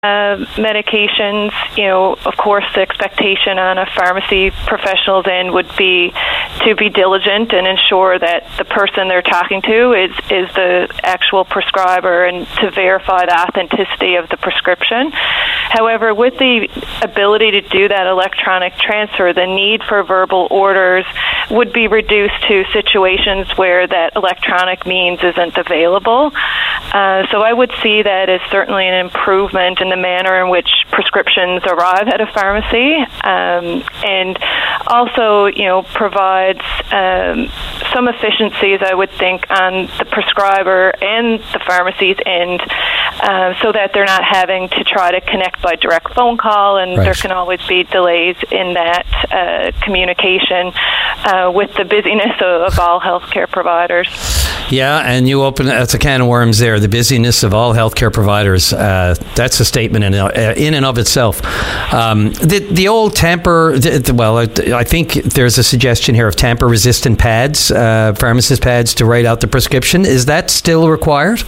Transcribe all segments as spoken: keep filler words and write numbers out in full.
Uh, medications, you know, of course, the expectation on a pharmacy professional's end would be to be diligent and ensure that the person they're talking to is, is the actual prescriber and to verify the authenticity of the prescription. However, with the ability to do that electronic transfer, the need for verbal orders would be reduced to situations where that electronic means isn't available. Uh, so I would see that as certainly an improvement in the manner in which prescriptions arrive at a pharmacy, um, and also, you know, provides um, some efficiencies, I would think, on the prescriber and the pharmacy's end, uh, so that they're not having to try to connect by direct phone call, and right. there can always be delays in that uh, communication uh, with the busyness of, of all healthcare providers. Yeah, and you open, that's a can of worms there, the busyness of all healthcare providers. Uh, that's a statement in, uh, in and of itself. Um, the, the old tamper, the, the, well, I, I think there's a suggestion here of tamper-resistant pads, uh, pharmacist pads to write out the prescription. Is that still required?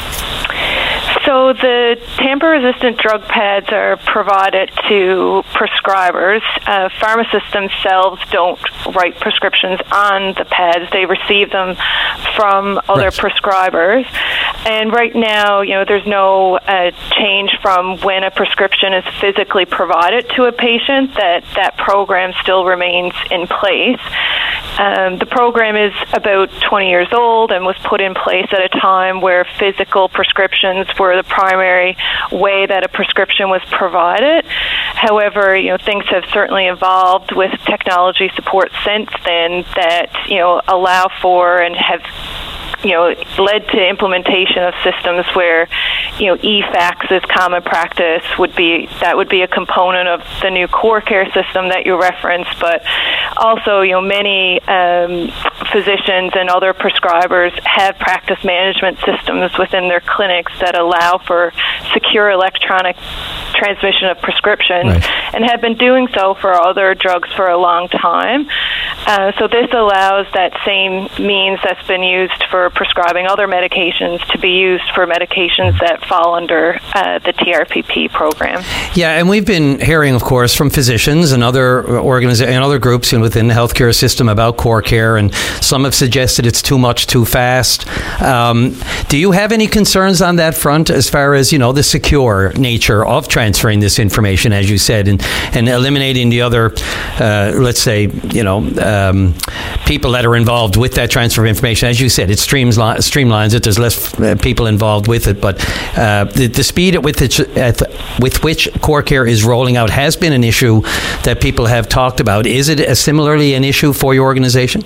So the tamper-resistant drug pads are provided to prescribers. Uh, pharmacists themselves don't write prescriptions on the pads. They receive them from other right. prescribers. And right now, you know, there's no uh, change from when a prescription is physically provided to a patient. That that program still remains in place. Um, the program is about twenty years old and was put in place at a time where physical prescriptions were the primary way that a prescription was provided. However, you know, things have certainly evolved with technology support since then that, you know, allow for and have, you know, led to implementation of systems where, you know, e-fax is common practice. Would be that would be a component of the new core care system that you referenced, but also, you know, many um, physicians and other prescribers have practice management systems within their clinics that allow for secure electronic transmission of prescriptions, right. and have been doing so for other drugs for a long time. Uh, so this allows that same means that's been used for prescribing other medications to be used for medications that fall under uh, the T R P P program. Yeah, and we've been hearing, of course, from physicians and other organiza- and other groups within the healthcare system about core care, and some have suggested it's too much, too fast. Um, do you have any concerns on that front as far as, you know, the secure nature of transferring this information, as you said, and, and eliminating the other, uh, let's say, you know, um, people that are involved with that transfer of information? As you said, it streamlines, streamlines it. There's less uh, people involved with it, but uh, the, the speed at, with, it, at the, with which core care is rolling out has been an issue that people have talked about. Is it a similarly an issue for your organization?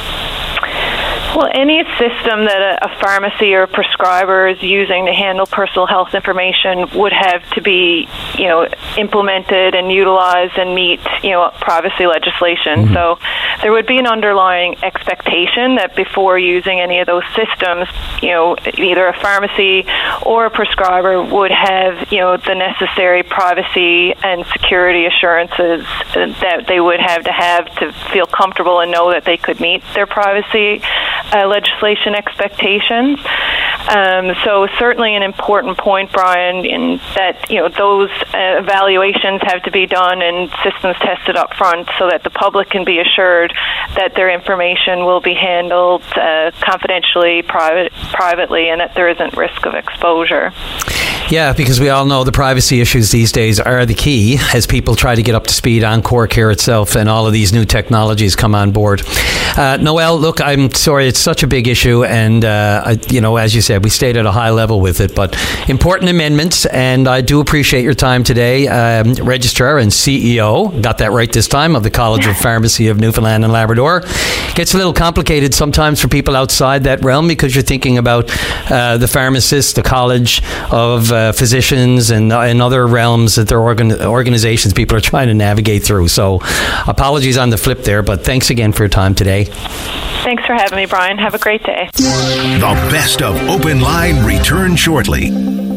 Well, any system that a, a pharmacy or a prescriber is using to handle personal health information would have to be, you know, implemented and utilized and meet, you know, privacy legislation. Mm-hmm. So there would be an underlying expectation that before using any of those systems, you know, either a pharmacy or a prescriber would have, you know, the necessary privacy and security assurances that they would have to have to feel comfortable and know that they could meet their privacy Uh, legislation expectations. Um, so certainly an important point, Brian, in that, you know, those uh, evaluations have to be done and systems tested up front so that the public can be assured that their information will be handled uh, confidentially, private, privately, and that there isn't risk of exposure. Yeah, because we all know the privacy issues these days are the key as people try to get up to speed on core care itself and all of these new technologies come on board. Uh, Noelle, look, I'm sorry, it's such a big issue, and uh, I, you know, as you said, we stayed at a high level with it, but important amendments, and I do appreciate your time today. Um, Registrar and C E O, got that right this time, of the College of Pharmacy of Newfoundland and Labrador. Gets a little complicated sometimes for people outside that realm because you're thinking about uh, the pharmacists, the College of uh, Physicians, and, uh, and other realms that their organ- organizations people are trying to navigate through. So apologies on the flip there, but thanks again for your time today. Thanks for having me, Brian. Have a great day. The best of Open Line returns shortly.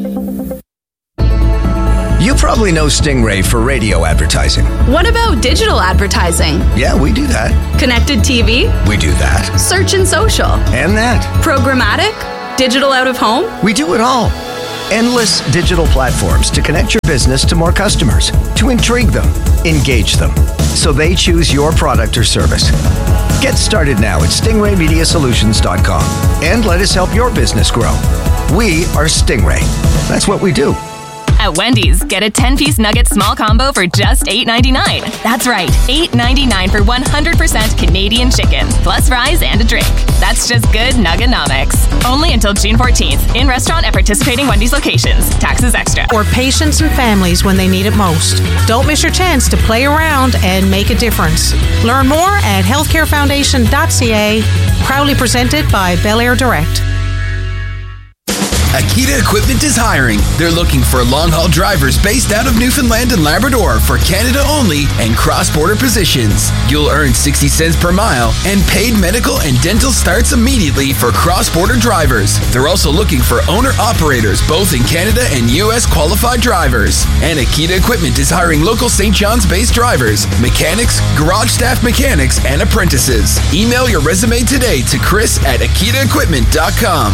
You probably know Stingray for radio advertising. What about digital advertising? Yeah, we do that. Connected T V? We do that. Search and social? And that. Programmatic? Digital out of home? We do it all. Endless digital platforms to connect your business to more customers, to intrigue them, engage them, so they choose your product or service. Get started now at stingray media solutions dot com and let us help your business grow. We are Stingray. That's what we do. At Wendy's, get a ten-piece nugget small combo for just eight ninety-nine. That's right, eight ninety-nine for one hundred percent Canadian chicken, plus fries and a drink. That's just good Nuggenomics. Only until June fourteenth, in restaurant at participating Wendy's locations. Taxes extra. For patients and families when they need it most. Don't miss your chance to play around and make a difference. Learn more at healthcare foundation dot c a. Proudly presented by Bel Air Direct. Akita Equipment is hiring. They're looking for long-haul drivers based out of Newfoundland and Labrador for Canada only and cross-border positions. You'll earn sixty cents per mile, and paid medical and dental starts immediately for cross-border drivers. They're also looking for owner-operators both in Canada and U S qualified drivers. And Akita Equipment is hiring local Saint John's-based drivers, mechanics, garage staff mechanics, and apprentices. Email your resume today to Chris at akita equipment dot com.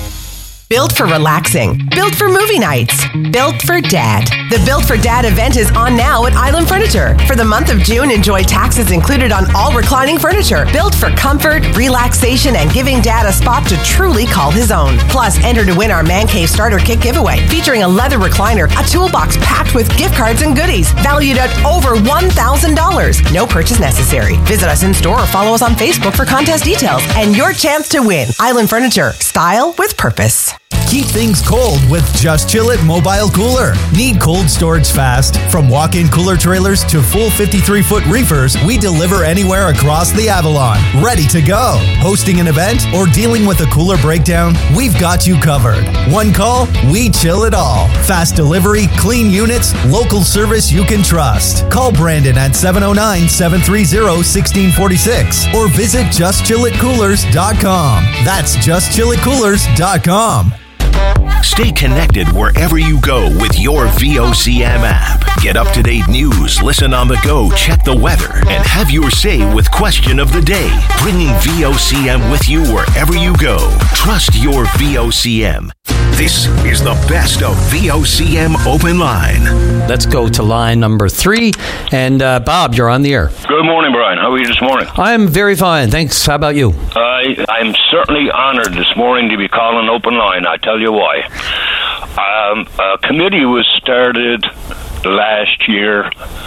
Built for relaxing. Built for movie nights. Built for Dad. The Built for Dad event is on now at Island Furniture. For the month of June, enjoy taxes included on all reclining furniture. Built for comfort, relaxation, and giving Dad a spot to truly call his own. Plus, enter to win our Man Cave Starter Kit giveaway, featuring a leather recliner, a toolbox packed with gift cards and goodies, valued at over one thousand dollars. No purchase necessary. Visit us in store or follow us on Facebook for contest details and your chance to win. Island Furniture. Style with purpose. Keep things cold with Just Chill It Mobile Cooler. Need cold storage fast? From walk-in cooler trailers to full fifty-three foot reefers, we deliver anywhere across the Avalon. Ready to go. Hosting an event or dealing with a cooler breakdown? We've got you covered. One call, we chill it all. Fast delivery, clean units, local service you can trust. Call Brandon at seven oh nine, seven three zero, one six four six or visit just chill it coolers dot com. That's just chill it coolers dot com. Stay connected wherever you go with your V O C M app. Get up-to-date news, listen on the go, check the weather, and have your say with Question of the Day. Bringing V O C M with you wherever you go. Trust your V O C M. This is the best of V O C M Open Line. Let's go to line number three. And uh, Bob, you're on the air. Good morning, Brian. How are you this morning? I'm very fine. Thanks. How about you? I, I'm certainly honored this morning to be calling Open Line. I tell you why. Um, a committee was started last year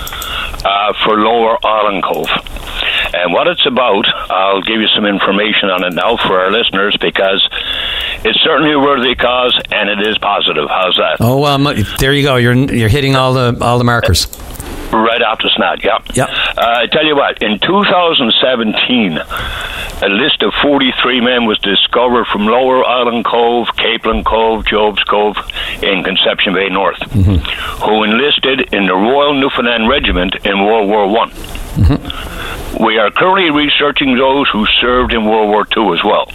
uh, for Lower Island Cove. And what it's about, I'll give you some information on it now for our listeners, because it's certainly a worthy cause and it is positive. How's that? Oh, um, there you go. You're you're hitting all the all the markers. Right off the snot, yeah. Yeah. Uh, I tell you what, in two thousand seventeen, a list of forty-three men was discovered from Lower Island Cove, Capeland Cove, Job's Cove in Conception Bay North, mm-hmm. who enlisted in the Royal Newfoundland Regiment in World War One. Mm-hmm. We are currently researching those who served in World War Two as well.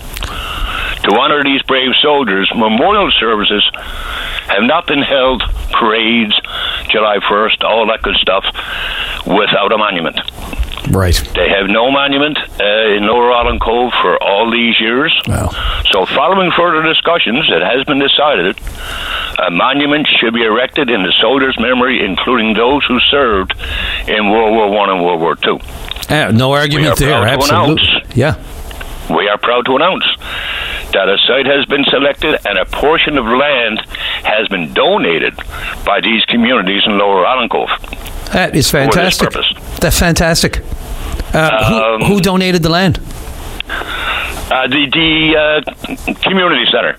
To honor these brave soldiers, memorial services have not been held, parades, July first, all that good stuff, without a monument. Right. They have no monument uh, in Lower Island Cove for all these years. Wow. So following further discussions, it has been decided a monument should be erected in the soldiers' memory, including those who served in World War One and World War Two. Yeah, no argument there, absolutely. Announce, yeah. We are proud to announce that a site has been selected and a portion of land has been donated by these communities in Lower Island Cove. That is fantastic. For this purpose. That's fantastic. Uh, um, who, who donated the land? Uh, the the uh, community center.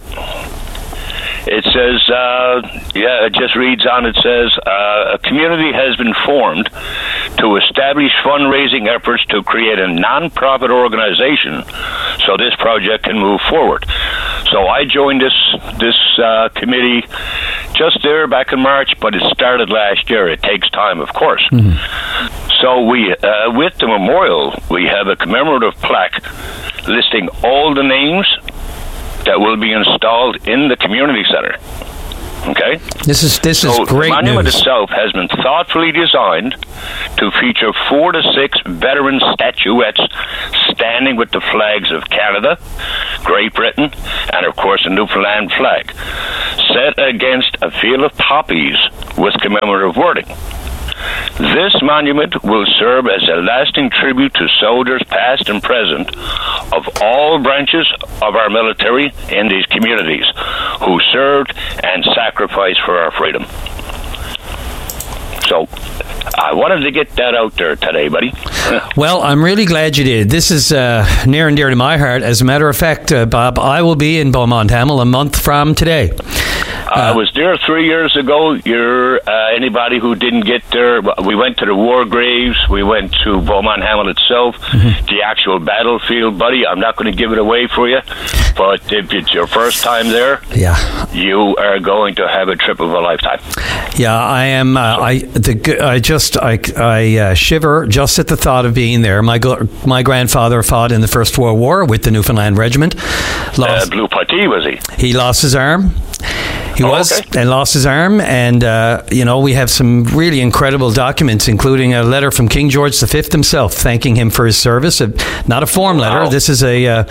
It says, uh, yeah, it just reads on, it says, uh, a community has been formed to establish fundraising efforts to create a non-profit organization so this project can move forward. So I joined this this uh, committee just there back in March, but it started last year. It takes time, of course. Mm-hmm. So we, uh, with the memorial, we have a commemorative plaque listing all the names that will be installed in the community center. Okay? This is this so is great the monument news. itself has been thoughtfully designed to feature four to six veteran statuettes standing with the flags of Canada, Great Britain, and of course the Newfoundland flag, set against a field of poppies with commemorative wording. This monument will serve as a lasting tribute to soldiers past and present of all branches of our military in these communities who served and sacrificed for our freedom. So I wanted to get that out there today, buddy. Well, I'm really glad you did. This is uh, near and dear to my heart. As a matter of fact, uh, Bob, I will be in Beaumont Hamel a month from today. Uh, I was there three years ago. You're uh, anybody who didn't get there. We went to the war graves. We went to Beaumont Hamel itself, mm-hmm. the actual battlefield, buddy. I'm not going to give it away for you, but if it's your first time there, yeah, you are going to have a trip of a lifetime. Yeah, I am. Uh, I the I just I I uh, shiver just at the thought of being there. My my grandfather fought in the First World War with the Newfoundland Regiment. Lost, uh, Blue Putty, was he? He lost his arm. He oh, was okay. and lost his arm, and uh, you know, we have some really incredible documents, including a letter from King George the Fifth himself thanking him for his service. A, not a form letter. Wow. This is a, uh,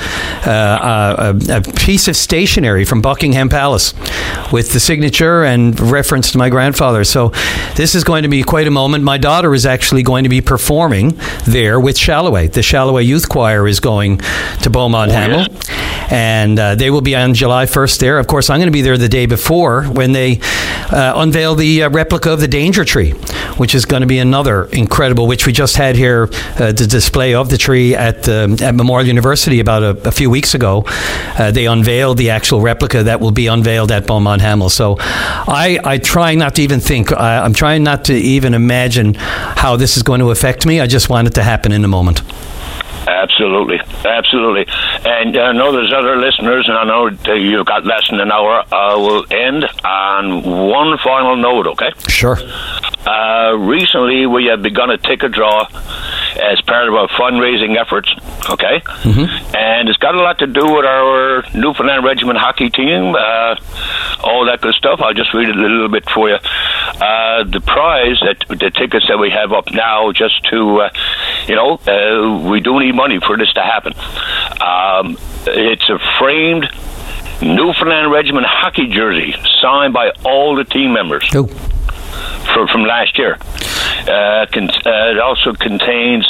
uh, a a piece of stationery from Buckingham Palace with the signature and reference to my grandfather. So this is going to be quite a moment. My daughter is actually going to be performing there with Shalloway. The Shalloway Youth Choir is going to Beaumont oh, Hamel. Yes. And uh, they will be on July first there. Of course, I'm going to be there the day before when they uh, unveil the uh, replica of the Danger Tree, which is going to be another incredible, which we just had here, uh, the display of the tree at, um, at Memorial University about a, a few weeks ago. Uh, they unveiled the actual replica that will be unveiled at Beaumont Hamel. So I, I try not to even think, I, I'm trying not to even imagine how this is going to affect me. I just want it to happen in a moment. Absolutely, absolutely. And I know there's other listeners, and I know that you've got less than an hour. I will end on one final note, okay? Sure. Uh, recently, we have begun a ticket draw as part of our fundraising efforts, okay? Mm-hmm. And it's got a lot to do with our Newfoundland Regiment hockey team, uh, all that good stuff. I'll just read it a little bit for you. Uh, the prize, that the tickets that we have up now, just to, uh, you know, uh, we do need money for this to happen. Um, it's a framed Newfoundland Regiment hockey jersey signed by all the team members. Oh. For, from last year. Uh, con- uh, it also contains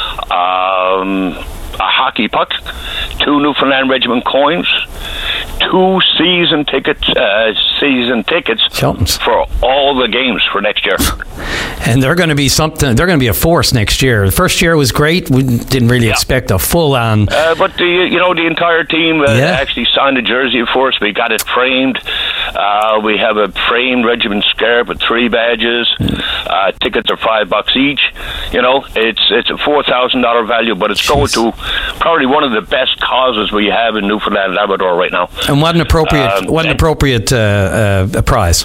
um, a hockey puck, two Newfoundland Regiment coins, two season tickets, uh, season tickets Sheltons. for all the games for next year. And they're going to be something. They're going to be a force next year. The first year was great. We didn't really yeah. expect a full-on. Uh, but the you know the entire team uh, yeah. actually signed a jersey for us. We got it framed. Uh, we have a framed regiment scarf with three badges. Uh, tickets are five bucks each. You know, it's it's a four thousand dollar value, but it's going to probably one of the best causes we have in Newfoundland Labrador right now. And what an appropriate um, what an appropriate uh, uh, prize.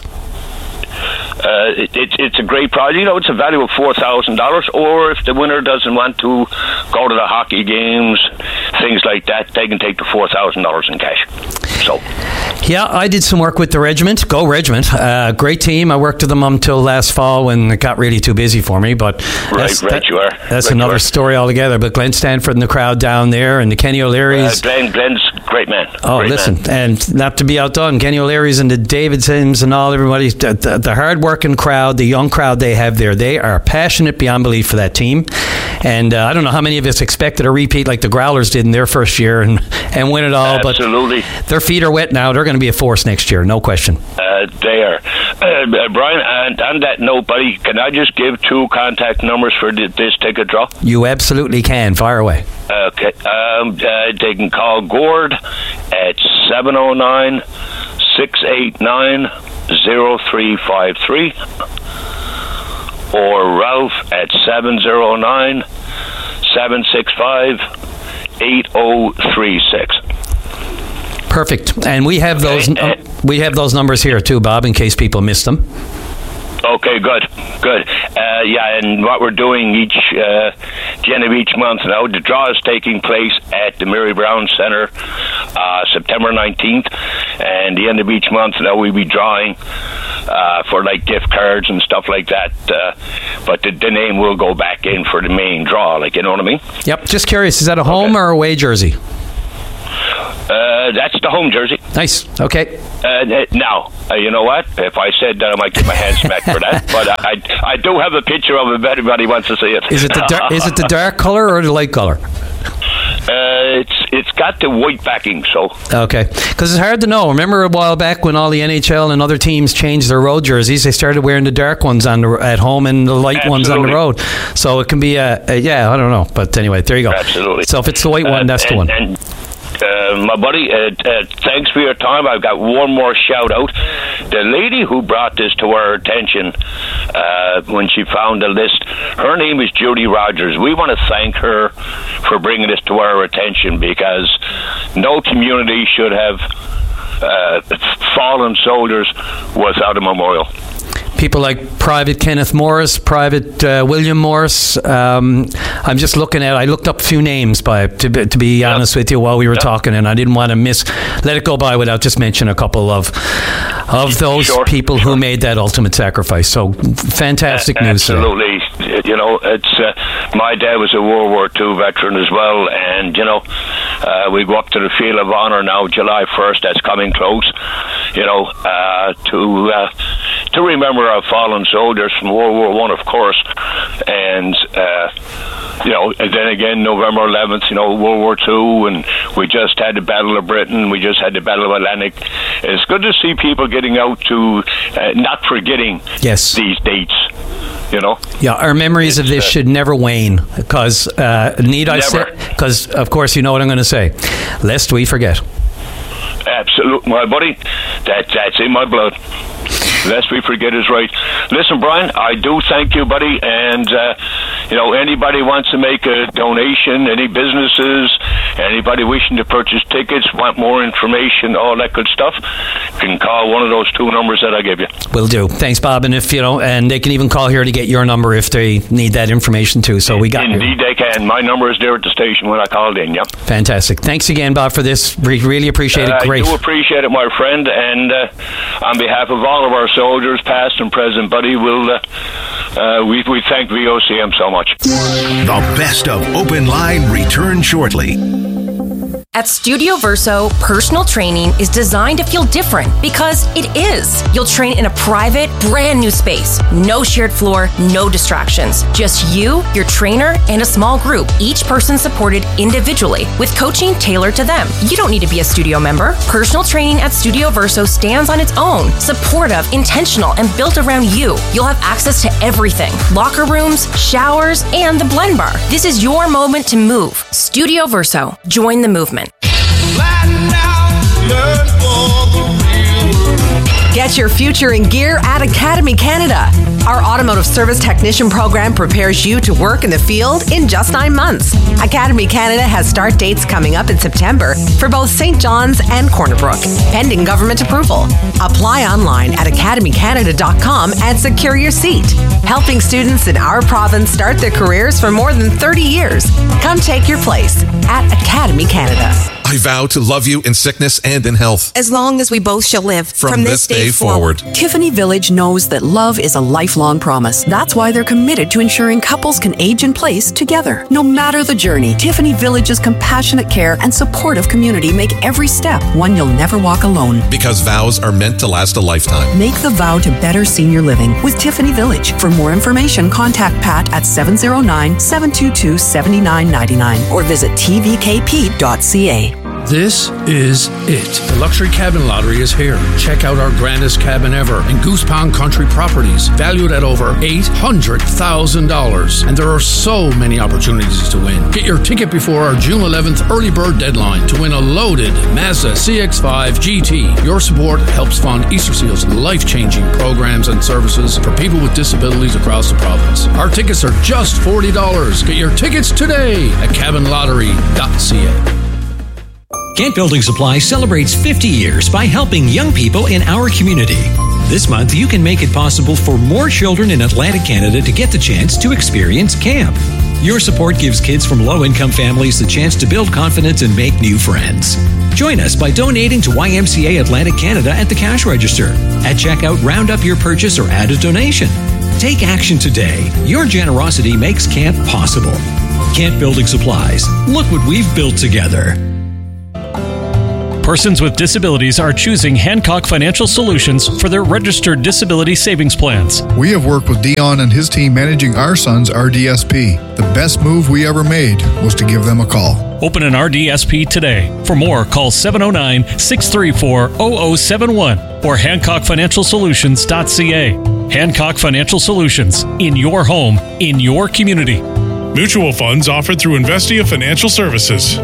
Uh, it, it, it's a great prize. You know, it's a value of four thousand dollars. Or if the winner doesn't want to go to the hockey games, things like that, they can take the four thousand dollars in cash. So, yeah, I did some work with the regiment. Go Regiment! Uh, great team. I worked with them until last fall when it got really too busy for me. But right, that's, right, that, you are. That's right another story altogether. But Glenn Stanford and the crowd down there, and the Kenny O'Leary's. Uh, Glenn, Glenn's great man. Oh, great listen, man. And not to be outdone, Kenny O'Leary's and the David Sims and all everybody, the, the, the hard-working crowd, the young crowd they have there, they are passionate beyond belief for that team. And uh, I don't know how many of us expected a repeat like the Growlers did in their first year and, and win it all. Absolutely. But their feet are wet now. They're going to be a force next year, no question. Uh, they are. Uh, Brian, and on that note, buddy, can I just give two contact numbers for th- this ticket draw? You absolutely can. Fire away. Okay. Um, uh, they can call Gord at seven oh nine, six eight nine, oh three five three or Ralph at seven oh nine, seven six five, eight oh three six. Perfect. And we have those okay. uh, we have those numbers here too, Bob, in case people missed them. Okay, good, good. Uh, yeah, and what we're doing each uh, the end of each month now, the draw is taking place at the Mary Brown Centre, uh, September nineteenth. and the end of each month now we'll be drawing uh, for like gift cards and stuff like that. Uh, but the, the name will go back in for the main draw, like, you know what I mean? Yep. Just curious, is that a home okay. or away jersey? Uh, that's the home jersey. Nice. Okay. Uh, now, uh, you know what? If I said that, I might get my hand smacked for that. But I, I do have a picture of it if anybody wants to see it. Is it the dar- is it the dark color or the light color? Uh, it's it's got the white backing, so okay. Because it's hard to know. Remember a while back when all the N H L and other teams changed their road jerseys, they started wearing the dark ones on the, at home and the light Absolutely. ones on the road. So it can be a, a yeah, I don't know, but anyway, there you go. Absolutely. So if it's the white one, uh, that's and, the one. And, Uh, my buddy, uh, uh, thanks for your time. I've got one more shout out. The lady who brought this to our attention uh, when she found the list, her name is Judy Rogers. We want to thank her for bringing this to our attention, because no community should have uh, fallen soldiers without a memorial. People like Private Kenneth Morris, Private uh, William Morris. Um, I'm just looking at. I looked up a few names by to be, to be yep. honest with you while we were yep. talking, and I didn't want to miss let it go by without just mentioning a couple of of those sure, people sure. who made that ultimate sacrifice. So fantastic uh, news. Absolutely, sir. You know, it's uh, my dad was a World War Two veteran as well, and you know, uh, we go up to the Field of Honor now, July first. That's coming close. You know, uh, to uh, to remember our fallen soldiers from World War One, of course, and uh, you know, and then again November eleventh, you know, World War Two, and we just had the Battle of Britain, we just had the Battle of Atlantic. It's good to see people getting out to uh, not forgetting yes. these dates. You know, yeah, our memories it's, of this uh, should never wane, because uh, need I say? Because of course you know what I'm going to say, lest we forget. Absolutely, my buddy. That that's in my blood. Lest we forget is right. Listen, Brian, I do thank you, buddy. And, uh, you know, anybody wants to make a donation, any businesses, anybody wishing to purchase tickets, want more information, all that good stuff, you can call one of those two numbers that I gave you. Will do. Thanks, Bob. And if, you know, and they can even call here to get your number if they need that information too. So we got Indeed, you. they can. My number is there at the station when I called in, yeah. Fantastic. Thanks again, Bob, for this. We really appreciate it. Great. I do appreciate it, my friend. And uh, on behalf of all of our soldiers, past and present, buddy, we'll, uh, uh, we, we thank V O C M so much. The best of Open Line returns shortly. At Studio Verso, personal training is designed to feel different because it is. You'll train in a private, brand new space. No shared floor, no distractions. Just you, your trainer, and a small group, each person supported individually with coaching tailored to them. You don't need to be a studio member. Personal training at Studio Verso stands on its own, supportive, intentional, and built around you. You'll have access to everything. Locker rooms, showers, and the blend bar. This is your moment to move. Studio Verso. Join the movement. Get your future in gear at Academy Canada. Our automotive service technician program prepares you to work in the field in just nine months. Academy Canada has start dates coming up in September for both Saint John's and Corner Brook, pending government approval. Apply online at academy canada dot com and secure your seat. Helping students in our province start their careers for more than thirty years. Come take your place at Academy Canada. I vow to love you in sickness and in health, as long as we both shall live. From, From this, this day, day forward. forward. Tiffany Village knows that love is a lifelong promise. That's why they're committed to ensuring couples can age in place together. No matter the journey, Tiffany Village's compassionate care and supportive community make every step one you'll never walk alone. Because vows are meant to last a lifetime. Make the vow to better senior living with Tiffany Village. For more information, contact Pat at seven oh nine, seven two two, seven nine nine nine or visit t v k p dot c a. This is it. The Luxury Cabin Lottery is here. Check out our grandest cabin ever in Goose Pond Country Properties, valued at over eight hundred thousand dollars. And there are so many opportunities to win. Get your ticket before our June eleventh early bird deadline to win a loaded Mazda C X five G T. Your support helps fund Easter Seal's life-changing programs and services for people with disabilities across the province. Our tickets are just forty dollars. Get your tickets today at cabin lottery dot c a. Kent Building Supply celebrates fifty years by helping young people in our community. This month, you can make it possible for more children in Atlantic Canada to get the chance to experience camp. Your support gives kids from low-income families the chance to build confidence and make new friends. Join us by donating to Y M C A Atlantic Canada at the cash register. At checkout, round up your purchase or add a donation. Take action today. Your generosity makes camp possible. Kent Building Supplies. Look what we've built together. Persons with disabilities are choosing Hancock Financial Solutions for their registered disability savings plans. We have worked with Dion and his team managing our son's R D S P. The best move we ever made was to give them a call. Open an R D S P today. For more, call seven oh nine, six three four, zero zero seven one or hancock financial solutions dot c a. Hancock Financial Solutions. In your home, in your community. Mutual funds offered through Investia Financial Services.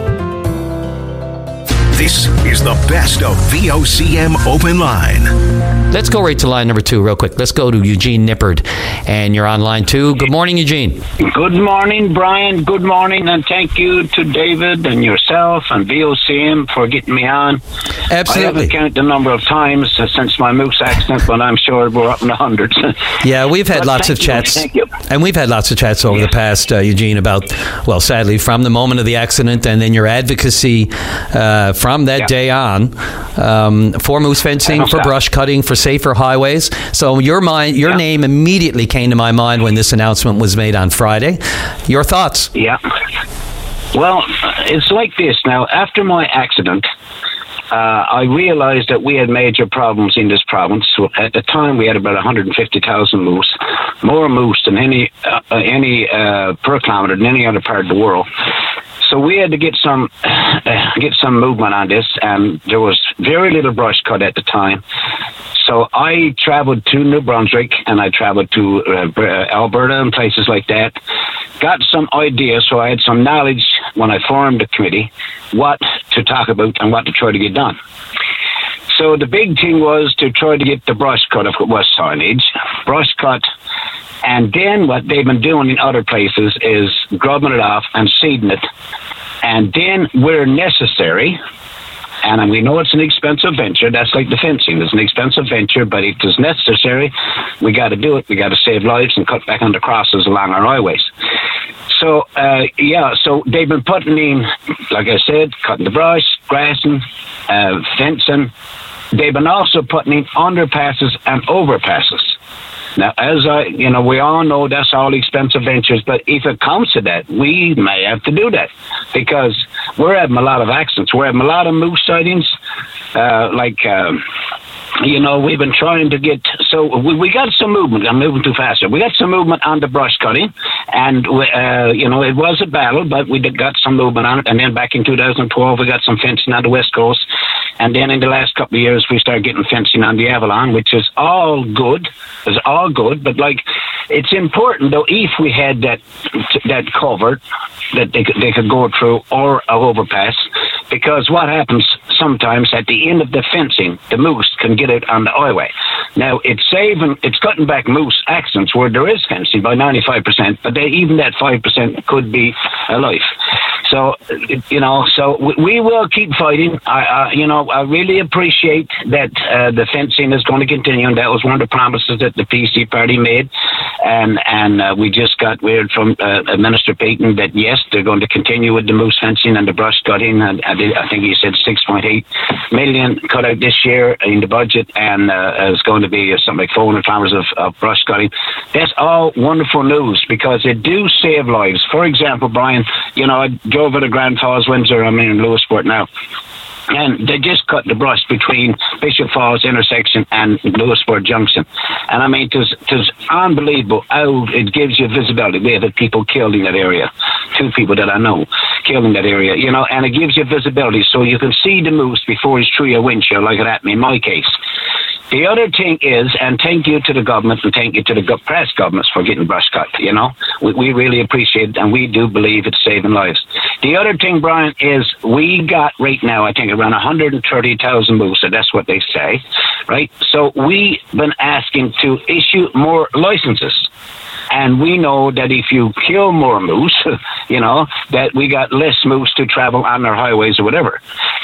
This is the best of V O C M Open Line. Let's go right to line number two real quick. Let's go to Eugene Nippard. And you're on line two. Good morning, Eugene. Good morning, Brian. Good morning, and thank you to David and yourself and V O C M for getting me on. Absolutely. I haven't counted the number of times uh, since my moose accident, but I'm sure we're up in the hundreds. Yeah, we've had But lots of thank you, chats. Thank you. And we've had lots of chats over Yeah. the past, uh, Eugene, about, well, sadly, from the moment of the accident and then your advocacy uh, from that Yeah. day on um, for moose fencing, don't for stop. brush cutting, for safer highways. So your mind, your Yeah. name immediately came to my mind when this announcement was made on Friday. Your thoughts? Yeah. Well, it's like this now. After my accident, uh, I realized that we had major problems in this province. So at the time, we had about one hundred fifty thousand moose, more moose than any uh, any uh, per kilometre than any other part of the world. So we had to get some uh, get some movement on this, and there was very little brush cut at the time. So I traveled to New Brunswick, and I traveled to uh, Alberta and places like that. Got some ideas, so I had some knowledge when I formed the committee, what to talk about and what to try to get done. So the big thing was to try to get the brush cut of West Signage, brush cut, and then what they've been doing in other places is grubbing it off and seeding it. And then where necessary, and we know it's an expensive venture, that's like the fencing, it's an expensive venture, but it is necessary. We got to do it. We got to save lives and cut back on the crosses along our highways. So, uh, yeah, so they've been putting in, like I said, cutting the brush, grassing, uh, fencing. They've been also putting in underpasses and overpasses. Now, as I, you know, we all know that's all expensive ventures, but if it comes to that, we may have to do that because we're having a lot of accidents. We're having a lot of moose sightings, uh, like, um, you know, we've been trying to get, so we, we got some movement. I'm moving too fast. We got some movement on the brush cutting, and, we, uh, you know, it was a battle, but we did, got some movement on it. And then back in two thousand twelve, we got some fencing on the West Coast. And then in the last couple of years, we started getting fencing on the Avalon, which is all good. It's all good. But, like, it's important, though, if we had that that covered, that they could, they could go through, or an overpass. Because what happens sometimes at the end of the fencing, the moose can get out on the highway. Now, it's saving, it's cutting back moose accidents where there is fencing by ninety-five percent, but they, even that five percent could be a life. So, you know, so we, we will keep fighting. I, I, you know, I really appreciate that uh, the fencing is going to continue, and that was one of the promises that the P C party made. And and uh, we just got word from uh, Minister Payton that, yes, they're going to continue with the moose fencing and the brush cutting. And I, did, I think he said six point eight million cut out this year in the budget, and uh, it's going to be something like four hundred farmers of, of brush cutting. That's all wonderful news because it do save lives. For example, Brian, you know, I drove to Grand Falls, Windsor. I'm in Lewisport now. And they just cut the brush between Bishop Falls intersection and Lewisport Junction. And I mean, it's, it's unbelievable how it gives you visibility. We have had people killed in that area. Two people that I know killed in that area, you know, and it gives you visibility so you can see the moose before he's through your windshield, like it happened in my case. The other thing is, and thank you to the government and thank you to the press governments for getting brush cut, you know. We, we really appreciate it, and we do believe it's saving lives. The other thing, Brian, is we got right now, I think, around one hundred thirty thousand moose, so that's what they say, right? So we've been asking to issue more licenses. And we know that if you kill more moose, you know, that we got less moose to travel on our highways or whatever.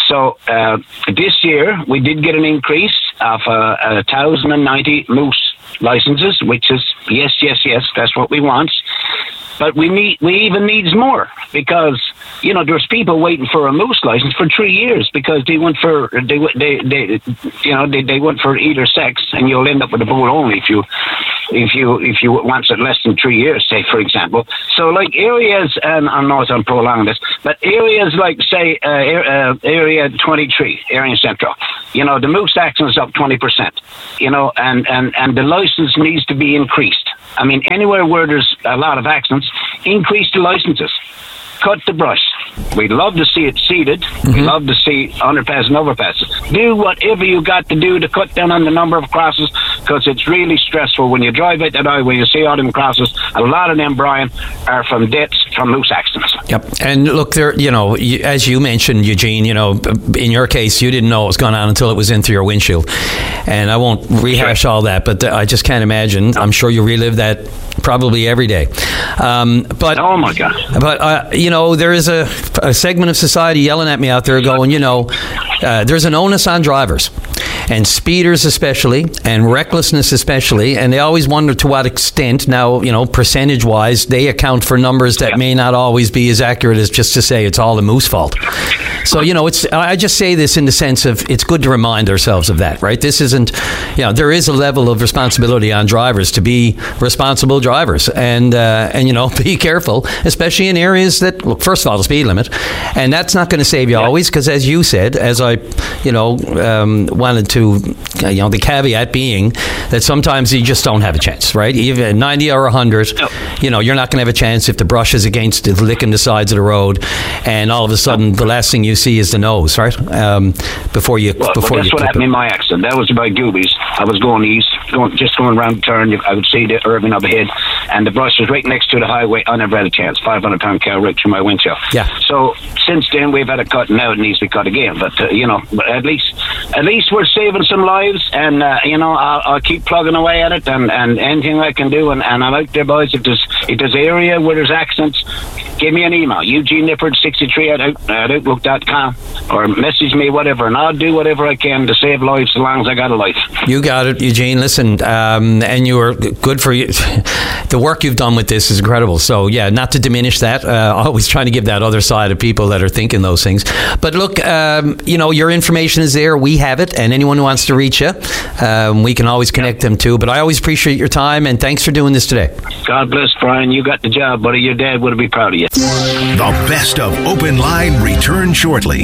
So uh, this year we did get an increase of uh, one thousand ninety moose licenses, which is yes, yes, yes, that's what we want. But we need, we even needs more because, you know, there's people waiting for a moose license for three years because they went for they they they you know they, they went for either sex, and you'll end up with a bull only if you if you if you want it less than three years, say for example. So like areas, and I know I'm prolonging this, but areas like say uh, uh, area twenty-three, area central, you know, the moose action is up twenty percent, you know, and and and the license needs to be increased. I mean, anywhere where there's a lot of accidents, increase the licenses. Cut the brush. We'd love to see it seeded. Mm-hmm. We'd love to see underpasses and overpasses. Do whatever you got to do to cut down on the number of crosses, because it's really stressful when you drive out that highway. You see all them crosses. A lot of them, Brian, are from deaths from moose accidents. Yep. And look, there, you know, as you mentioned, Eugene, you know, in your case, you didn't know what was going on until it was in through your windshield. And I won't rehash sure. all that, but I just can't imagine. I'm sure you relive that probably every day. Um, but oh my God! But uh, you know, there is a, a segment of society yelling at me out there, going, you know, uh, there's an onus on drivers, and speeders especially, and recklessness especially, and they always wonder to what extent. Now, you know, percentage-wise, they account for numbers that yeah. may not always be as accurate as just to say it's all the moose fault. So, you know, it's. I just say this in the sense of it's good to remind ourselves of that, right? This isn't, you know, there is a level of responsibility on drivers to be responsible drivers, and uh, and you know, be careful, especially in areas that, well, first of all, the speed limit, and that's not going to save you yeah. always, because as you said, as I, you know, um, wanted to, you know, the caveat being that sometimes you just don't have a chance, right? Even ninety or one hundred, no. you know, you're not going to have a chance if the brush is against it, licking the sides of the road, and all of a sudden the last thing you see is the nose, right? Um, before you, well, before well, that's you. what happened it. in my accident. That was by Goobies. I was going east, going just going around the turn. I would see the urban up ahead, and the brush was right next to the highway. I never had a chance. five hundred pound cow right through my windshield. Yeah. So since then we've had a cut, and now it needs to be cut again. But uh, you know, at least at least we're saving some lives, and uh, you know, I'll, I'll keep plugging away at it, and, and anything I can do. And, and I'm out there, boys. If there's if there's area where there's accidents, give me an email, Eugene Nippard sixty-three at, out, at outlook dot com, or message me, whatever, and I'll do whatever I can to save lives as long as I got a life. You got it, Eugene. Listen, um, and you were good for you. The work you've done with this is incredible. So, yeah, not to diminish that. Uh, always trying to give that other side of people that are thinking those things. But look, um, you know, your information is there. We have it. And anyone who wants to reach you, um, we can always connect them too. But I always appreciate your time, and thanks for doing this today. God bless, Brian. You got the job, buddy. Your dad would be proud of you. The best of Open Line returns shortly.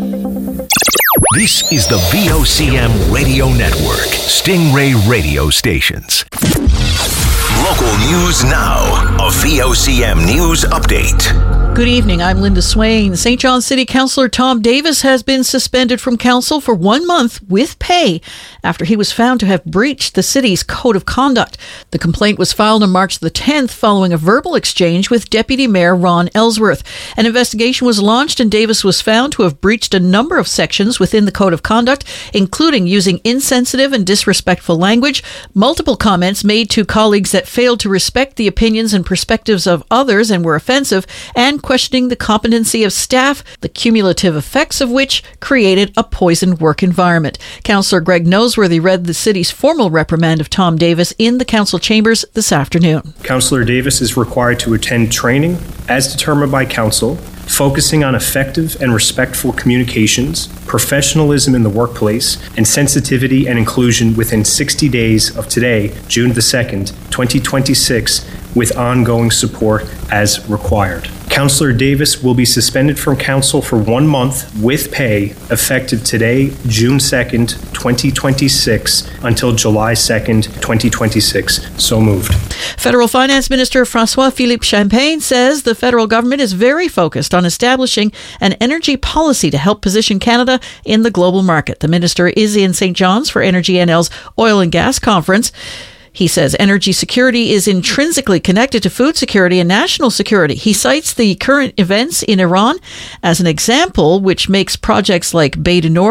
This is the V O C M Radio Network, Stingray radio stations. Local news now, a V O C M news update. Good evening, I'm Linda Swain. Saint John City Councillor Tom Davis has been suspended from council for one month with pay after he was found to have breached the city's code of conduct. The complaint was filed on March the tenth following a verbal exchange with Deputy Mayor Ron Ellsworth. An investigation was launched, and Davis was found to have breached a number of sections within the code of conduct, including using insensitive and disrespectful language, multiple comments made to colleagues that failed to respect the opinions and perspectives of others and were offensive, and questioning the competency of staff, the cumulative effects of which created a poisoned work environment. Councillor Greg Noseworthy read the city's formal reprimand of Tom Davis in the council chambers this afternoon. Councillor Davis is required to attend training as determined by council, focusing on effective and respectful communications, professionalism in the workplace, and sensitivity and inclusion within sixty days of today, June the second, twenty twenty-six, with ongoing support as required. Councillor Davis will be suspended from council for one month with pay effective today, June second, twenty twenty-six, until July second, twenty twenty-six. So moved. Federal Finance Minister François-Philippe Champagne says the federal government is very focused on establishing an energy policy to help position Canada in the global market. The minister is in Saint John's for Energy N L's Oil and Gas Conference. He says energy security is intrinsically connected to food security and national security. He cites the current events in Iran as an example, which makes projects like Bay du Nord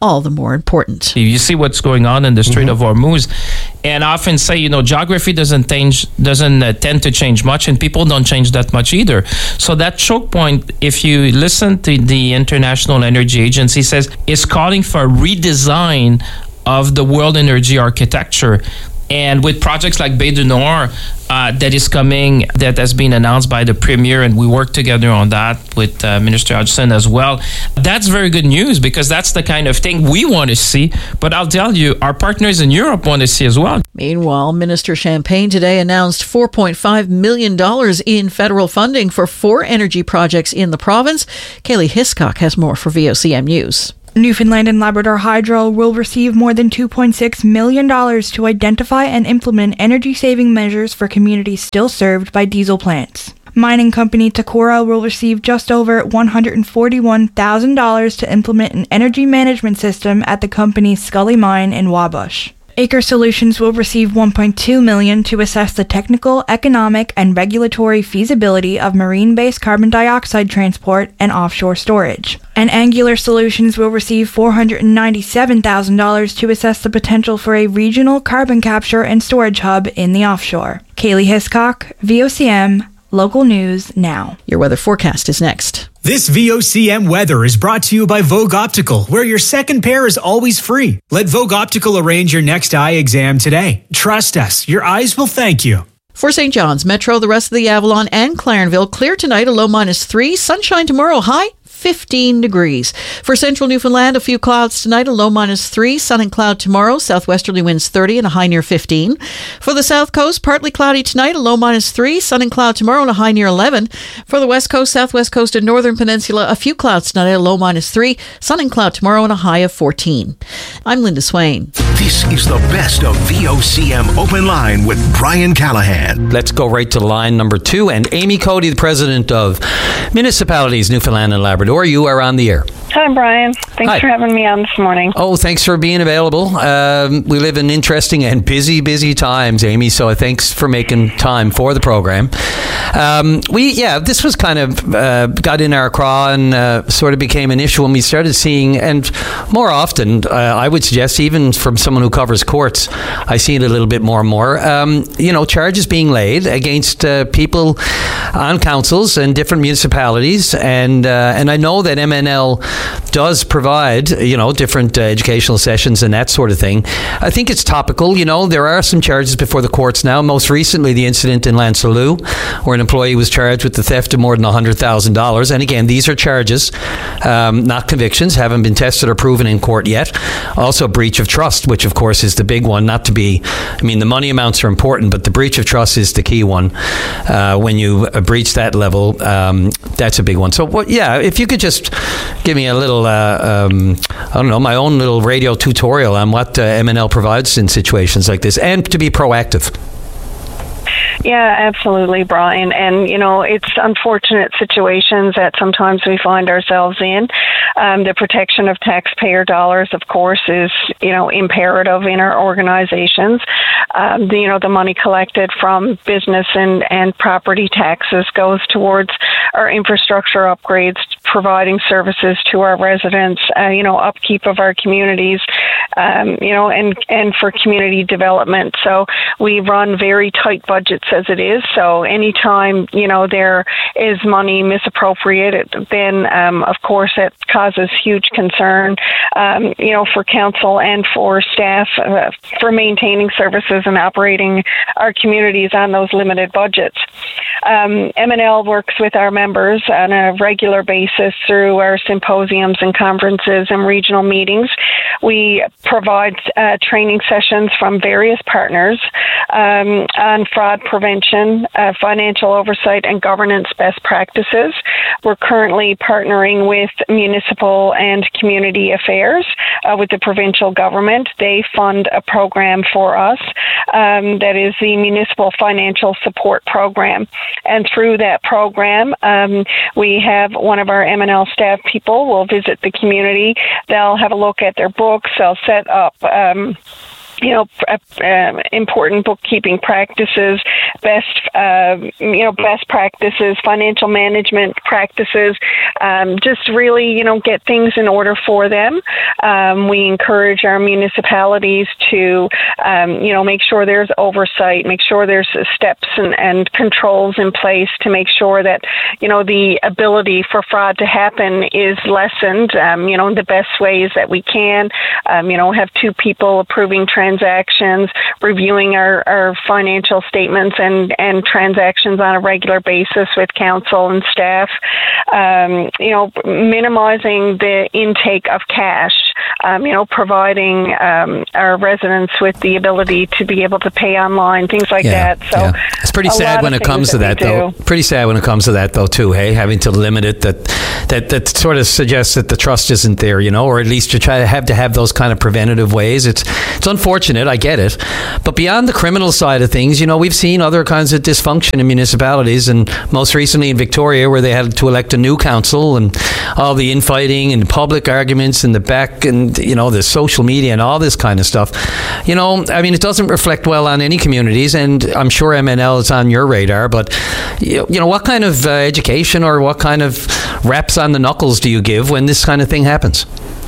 all the more important. You see what's going on in the Strait mm-hmm. of Hormuz, and I often say, you know, geography doesn't change, doesn't uh, tend to change much, and people don't change that much either. So that choke point, if you listen to the International Energy Agency, says is calling for a redesign of the world energy architecture. And with projects like Bay du Nord uh, that is coming, that has been announced by the Premier, and we work together on that with uh, Minister Hodgson as well, that's very good news because that's the kind of thing we want to see. But I'll tell you, our partners in Europe want to see as well. Meanwhile, Minister Champagne today announced four point five million dollars in federal funding for four energy projects in the province. Kaylee Hiscock has more for V O C M News. Newfoundland and Labrador Hydro will receive more than two point six million dollars to identify and implement energy-saving measures for communities still served by diesel plants. Mining company Takura will receive just over one hundred forty-one thousand dollars to implement an energy management system at the company's Scully Mine in Wabush. Acre Solutions will receive one point two million dollars to assess the technical, economic, and regulatory feasibility of marine-based carbon dioxide transport and offshore storage. And Angular Solutions will receive four hundred ninety-seven thousand dollars to assess the potential for a regional carbon capture and storage hub in the offshore. Kaylee Hiscock, V O C M, Local News Now. Your weather forecast is next. This V O C M weather is brought to you by Vogue Optical, where your second pair is always free. Let Vogue Optical arrange your next eye exam today. Trust us, your eyes will thank you. For Saint John's, Metro, the rest of the Avalon, and Clarenville, clear tonight, a low minus three. Sunshine tomorrow, high fifteen degrees. For central Newfoundland, a few clouds tonight, a low minus three. Sun and cloud tomorrow, southwesterly winds thirty and a high near fifteen. For the south coast, partly cloudy tonight, a low minus three. Sun and cloud tomorrow and a high near eleven. For the west coast, southwest coast, and northern peninsula, a few clouds tonight, a low minus three. Sun and cloud tomorrow and a high of fourteen. I'm Linda Swain. This is the best of V O C M Open Line with Brian Callahan. Let's go right to line number two. And Amy Cody, the president of Municipalities Newfoundland and Labrador. You are on the air. Hi, Brian. Thanks Hi. for having me on this morning. Oh, thanks for being available. Um, we live in interesting and busy, busy times, Amy, so thanks for making time for the program. Um, we, yeah, this was kind of uh, got in our craw and uh, sort of became an issue when we started seeing, and more often, uh, I would suggest, even from someone who covers courts, I see it a little bit more and more, um, you know, charges being laid against uh, people on councils and different municipalities, and uh, and I know that M N L does provide, you know, different uh, educational sessions and that sort of thing. I think it's topical. You know, there are some charges before the courts now. Most recently, the incident in Lancelot, where an employee was charged with the theft of more than one hundred thousand dollars. And again, these are charges, um, not convictions, haven't been tested or proven in court yet. Also, breach of trust, which of course is the big one. Not to be, I mean, the money amounts are important, but the breach of trust is the key one. Uh, when you breach that level, um, that's a big one. So, what, yeah, if you could just give me a little, uh, um, I don't know, my own little radio tutorial on what uh, M N L provides in situations like this, and to be proactive. Yeah, absolutely, Brian. And, you know, it's unfortunate situations that sometimes we find ourselves in. Um, the protection of taxpayer dollars, of course, is, you know, imperative in our organizations. Um, the, you know, the money collected from business and, and property taxes goes towards our infrastructure upgrades, providing services to our residents, uh, you know, upkeep of our communities, um, you know, and, and for community development. So we run very tight budgets as it is. So anytime, you know, there is money misappropriated, then, um, of course, it causes huge concern, um, you know, for council and for staff uh, for maintaining services and operating our communities on those limited budgets. Um, M N L works with our members on a regular basis through our symposiums and conferences and regional meetings. We provide uh, training sessions from various partners um, on fraud prevention, uh, financial oversight, and governance best practices. We're currently partnering with municipal and community affairs uh, with the provincial government. They fund a program for us um, that is the Municipal Financial Support Program. And through that program, um, we have one of our M N L staff people will visit the community. They'll have a look at their books. They'll set up um, you know, uh, important bookkeeping practices, best, uh, you know, best practices, financial management practices, um, just really, you know, get things in order for them. Um, we encourage our municipalities to, um, you know, make sure there's oversight, make sure there's steps and, and controls in place to make sure that, you know, the ability for fraud to happen is lessened, um, you know, in the best ways that we can. Um, you know, have two people approving transactions, reviewing our, our financial statements and, and transactions on a regular basis with council and staff. Um, you know, minimizing the intake of cash, um, you know, providing um, our residents with the ability to be able to pay online, things like yeah, that. So yeah. It's pretty sad when it comes to that, that though. Pretty sad when it comes to that, though, too, hey? Having to limit it, that, that, that sort of suggests that the trust isn't there, you know, or at least you try to have to have those kind of preventative ways. It's, it's unfortunate, I get it. But beyond the criminal side of things, you know, we've seen other kinds of dysfunction in municipalities, and most recently in Victoria, where they had to elect a new council, and all the infighting and public arguments in the back, and, you know, the social media and all this kind of stuff. You know, I mean, it doesn't reflect well on any communities, and I'm sure M N L is on your radar, but, you know, what kind of uh, education or what kind of raps on the knuckles do you give when this kind of thing happens?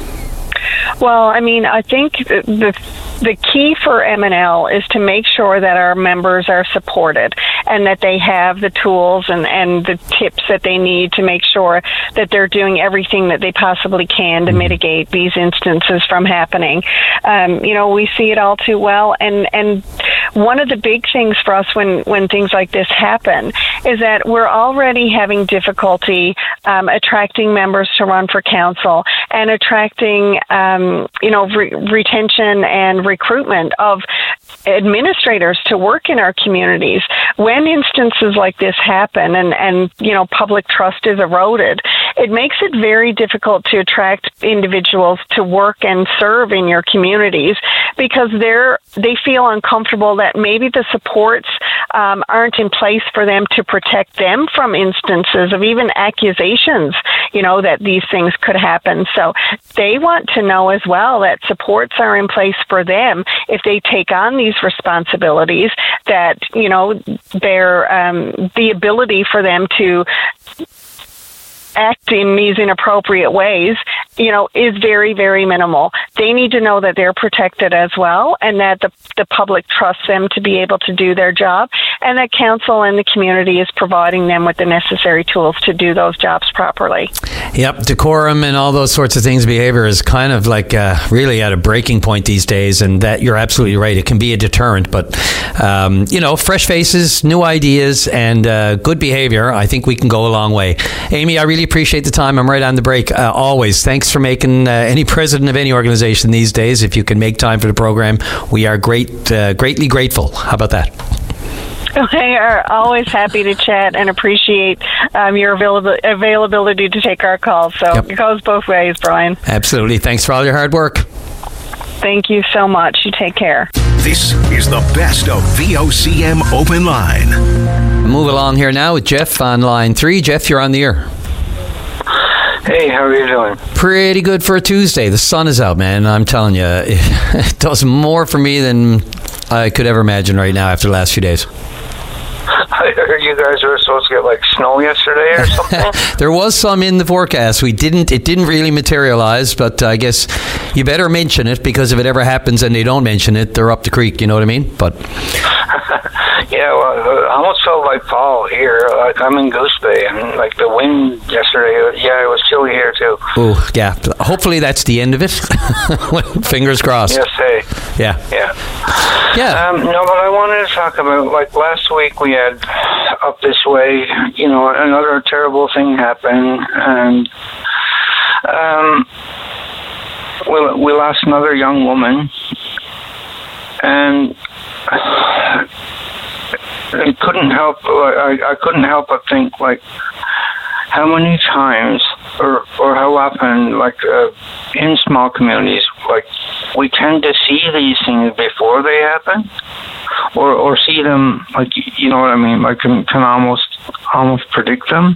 Well, I mean, I think the, the the key for M N L is to make sure that our members are supported and that they have the tools and, and the tips that they need to make sure that they're doing everything that they possibly can to mitigate these instances from happening. Um, you know, we see it all too well. And, and one of the big things for us when, when things like this happen is that we're already having difficulty um, attracting members to run for council and attracting, um, you know, re- retention and recruitment of administrators to work in our communities. When instances like this happen and, and, you know, public trust is eroded, it makes it very difficult to attract individuals to work and serve in your communities because they're, they feel uncomfortable that maybe the supports um, aren't in place for them to protect them from instances of even accusations, you know, that these things could happen. So they want to know as well that supports are in place for them if they take on these responsibilities, that, you know, their um, the ability for them to act in these inappropriate ways, you know, is very, very minimal. They need to know that they're protected as well and that the, the public trusts them to be able to do their job and that council and the community is providing them with the necessary tools to do those jobs properly. Yep, decorum and all those sorts of things, behavior is kind of like uh, really at a breaking point these days, and that you're absolutely right. It can be a deterrent, but, um, you know, fresh faces, new ideas, and uh, good behavior, I think we can go a long way. Amy, I really appreciate the time. I'm right on the break. Uh, always. Thanks for making uh, any president of any organization these days. If you can make time for the program, we are great, uh, greatly grateful. How about that? We are always happy to chat and appreciate um, your avail- availability to take our calls. So yep. It goes both ways, Brian. Absolutely. Thanks for all your hard work. Thank you so much. You take care. This is the best of V O C M Open Line. Move along here now with Jeff on line three. Jeff, you're on the air. Hey, how are you doing? Pretty good for a Tuesday. The sun is out, man. I'm telling you, it does more for me than I could ever imagine right now after the last few days. I heard you guys were supposed to get like snow yesterday or something. There was some in the forecast. We didn't. It didn't really materialize, but I guess you better mention it because if it ever happens and they don't mention it, they're up the creek. You know what I mean? But yeah, well, I almost felt like fall here. Like I'm in Goose Bay, and like the wind yesterday. Yeah, it was chilly here too. Oh, yeah. Hopefully that's the end of it. Fingers crossed. Yes, hey. Yeah. Yeah. Yeah. Um, no, but I wanted to talk about, like, last week we had up this way, you know, another terrible thing happened, and um, we, we lost another young woman, and I couldn't help, I, I couldn't help but think, like, how many times or or how often, like, uh, in small communities, like, we tend to see these things before they happen, or or see them, like, you know what I mean, like, can, can almost almost predict them.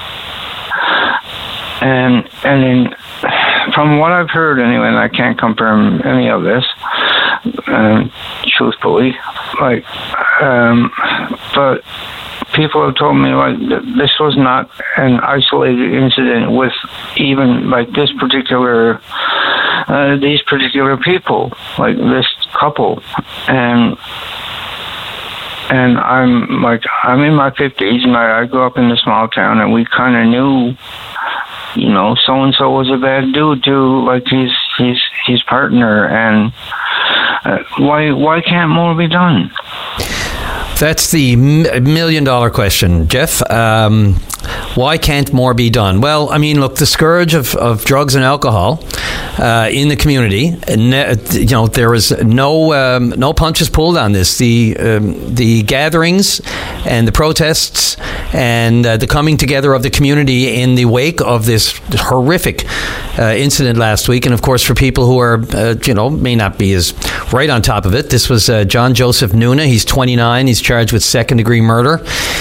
And and then, from what I've heard anyway, and I can't confirm any of this, um, truthfully. Like, um, but people have told me like this was not an isolated incident with even like this particular, uh, these particular people, like this couple, and and I'm like I'm in my fifties, and I, I grew up in a small town, and we kind of knew, you know, so and so was a bad dude to like his his his partner, and uh, why why can't more be done? That's the million dollar question, Jeff. Um, why can't more be done? Well, I mean, look, the scourge of, of drugs and alcohol uh, in the community, you know, there is no um, no punches pulled on this. The um, the gatherings and the protests and uh, the coming together of the community in the wake of this horrific uh, incident last week, and of course, for people who are, uh, you know, may not be as right on top of it, this was uh, John Joseph Nuna. He's twenty-nine. He's charged with second-degree murder.